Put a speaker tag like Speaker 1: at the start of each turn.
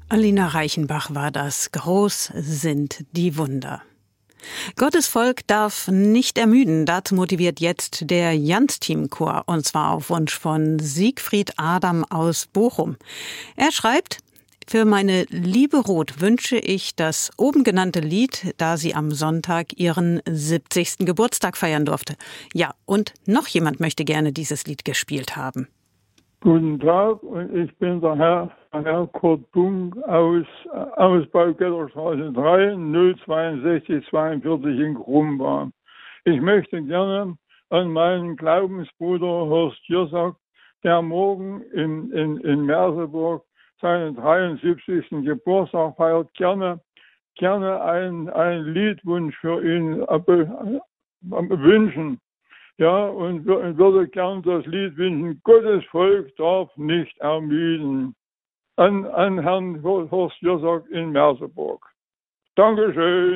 Speaker 1: Alina Reichenbach war das. Groß sind die Wunder. Gottes Volk darf nicht ermüden. Dazu motiviert jetzt der Jans-Team-Chor, und zwar auf Wunsch von Siegfried Adam aus Bochum. Er schreibt: Für meine liebe Ruth wünsche ich das oben genannte Lied, da sie am Sonntag ihren 70. Geburtstag feiern durfte. Ja, und noch jemand möchte gerne dieses Lied gespielt haben.
Speaker 2: Guten Tag, und ich bin der Herr Kurt Bunk aus Baugitterstraße 3, 062 42 in Grumbach. Ich möchte gerne an meinen Glaubensbruder Horst Jirsak, der morgen in Merseburg seinen 73. Geburtstag feiert, gerne ein Liedwunsch für ihn wünschen. Ja, und würde gern das Lied wünschen: Gottes Volk darf nicht ermüden. An Herrn Horst Jirsak in Merseburg. Dankeschön.